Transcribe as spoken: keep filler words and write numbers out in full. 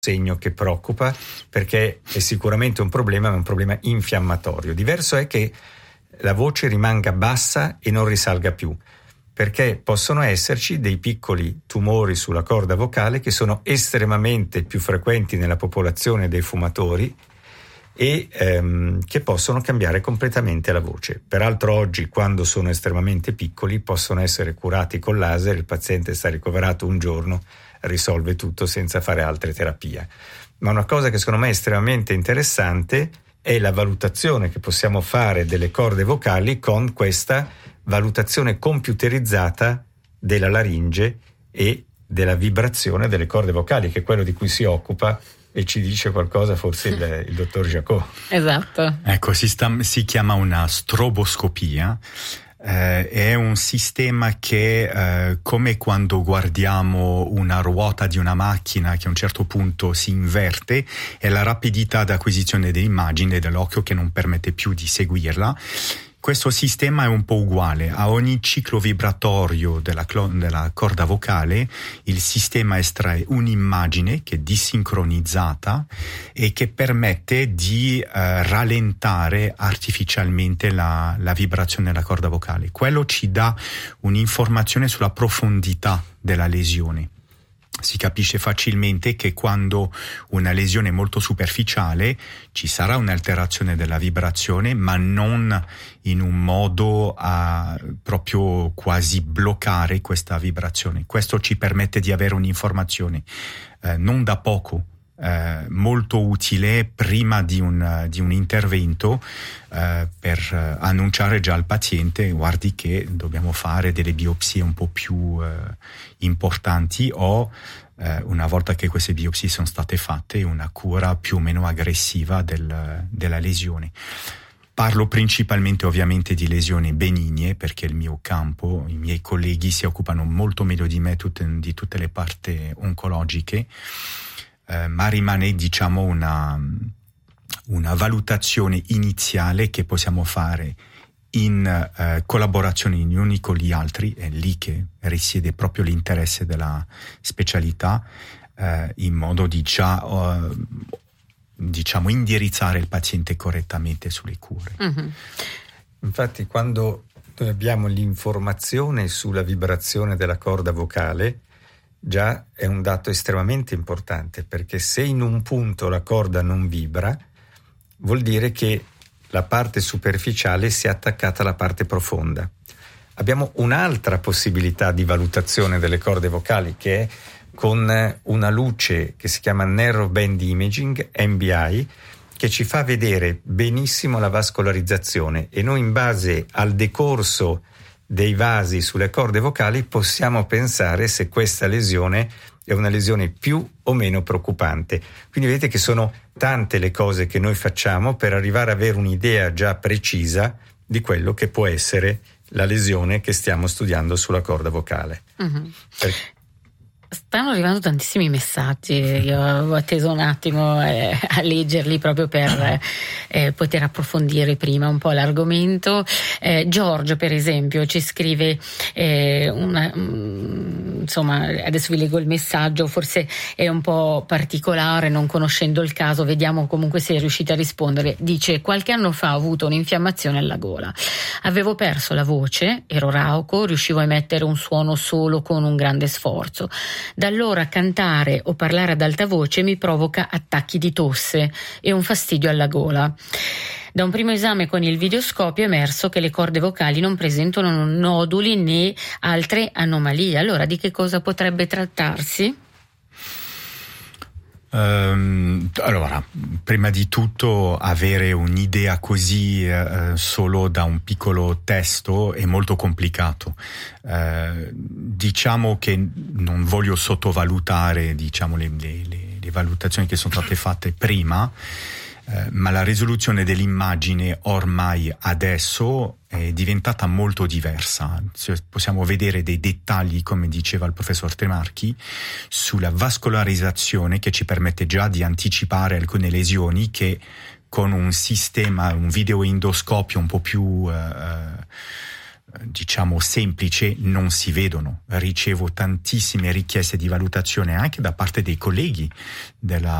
segno che preoccupa, perché è sicuramente un problema, ma è un problema infiammatorio. Diverso è che la voce rimanga bassa e non risalga più, perché possono esserci dei piccoli tumori sulla corda vocale che sono estremamente più frequenti nella popolazione dei fumatori e ehm, che possono cambiare completamente la voce. Peraltro oggi, quando sono estremamente piccoli, possono essere curati con laser, il paziente sta ricoverato un giorno, risolve tutto senza fare altre terapie. Ma una cosa che secondo me è estremamente interessante è la valutazione che possiamo fare delle corde vocali con questa valutazione computerizzata della laringe e della vibrazione delle corde vocali, che è quello di cui si occupa, e ci dice qualcosa forse il, il dottor Jacot. Esatto. Ecco, si, sta, si chiama una stroboscopia. Eh, è un sistema che, eh, come quando guardiamo una ruota di una macchina che a un certo punto si inverte, è la rapidità d'acquisizione dell'immagine dell'occhio che non permette più di seguirla. Questo sistema è un po' uguale. A ogni ciclo vibratorio della, clo- della corda vocale il sistema estrae un'immagine che è disincronizzata e che permette di eh, rallentare artificialmente la, la vibrazione della corda vocale. Quello ci dà un'informazione sulla profondità della lesione. Si capisce facilmente che quando una lesione è molto superficiale ci sarà un'alterazione della vibrazione, ma non in un modo a proprio quasi bloccare questa vibrazione. Questo ci permette di avere un'informazione eh, non da poco, eh, molto utile prima di un, di un intervento eh, per annunciare già al paziente: guardi che dobbiamo fare delle biopsie un po' più eh, importanti o eh, una volta che queste biopsie sono state fatte una cura più o meno aggressiva del, della lesione. Parlo principalmente ovviamente di lesioni benigne, perché il mio campo, i miei colleghi si occupano molto meglio di me tutte, di tutte le parti oncologiche, eh, ma rimane diciamo una, una valutazione iniziale che possiamo fare in eh, collaborazione gli uni con gli altri. È lì che risiede proprio l'interesse della specialità, eh, in modo di già uh, diciamo indirizzare il paziente correttamente sulle cure. Mm-hmm. Infatti, quando noi abbiamo l'informazione sulla vibrazione della corda vocale, già è un dato estremamente importante, perché se in un punto la corda non vibra, vuol dire che la parte superficiale si è attaccata alla parte profonda. Abbiamo un'altra possibilità di valutazione delle corde vocali, che è con una luce che si chiama Narrow Band Imaging, N B I, che ci fa vedere benissimo la vascolarizzazione, e noi in base al decorso dei vasi sulle corde vocali possiamo pensare se questa lesione è una lesione più o meno preoccupante. Quindi vedete che sono tante le cose che noi facciamo per arrivare ad avere un'idea già precisa di quello che può essere la lesione che stiamo studiando sulla corda vocale. Mm-hmm. Per... Stanno arrivando tantissimi messaggi, io ho atteso un attimo eh, a leggerli proprio per eh, poter approfondire prima un po' l'argomento. Eh, Giorgio, per esempio, ci scrive eh, una, um, insomma, adesso vi leggo il messaggio, forse è un po' particolare non conoscendo il caso, vediamo comunque se riuscite a rispondere. Dice: qualche anno fa ho avuto un'infiammazione alla gola, avevo perso la voce, ero rauco, riuscivo a emettere un suono solo con un grande sforzo. Da allora cantare o parlare ad alta voce mi provoca attacchi di tosse e un fastidio alla gola. Da un primo esame con il videoscopio è emerso che le corde vocali non presentano noduli né altre anomalie. Allora di che cosa potrebbe trattarsi? Um, allora, prima di tutto avere un'idea così uh, solo da un piccolo testo è molto complicato. Uh, diciamo che non voglio sottovalutare diciamo le, le, le valutazioni che sono state fatte prima, uh, ma la risoluzione dell'immagine ormai adesso è diventata molto diversa. Possiamo vedere dei dettagli, come diceva il professor Tremarchi, sulla vascolarizzazione, che ci permette già di anticipare alcune lesioni che con un sistema, un videoendoscopio un po' più uh, diciamo semplice non si vedono. Ricevo tantissime richieste di valutazione anche da parte dei colleghi della